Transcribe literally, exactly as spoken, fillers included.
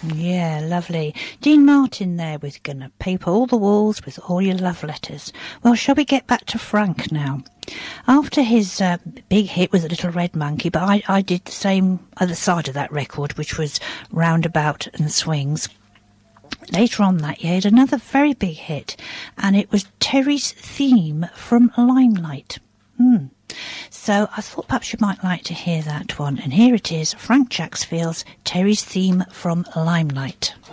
Yeah, lovely. Dean Martin there with Gonna Paper All the Walls with All Your Love Letters. Well, shall we get back to Frank now? After his uh, big hit with Little Red Monkey, but I, I did the same other side of that record, which was Roundabout and Swings. Later on that year, he had another very big hit, and it was Terry's Theme from Limelight. Hmm. So I thought perhaps you might like to hear that one. And here it is, Frank Jacksfield's Terry's Theme from Limelight.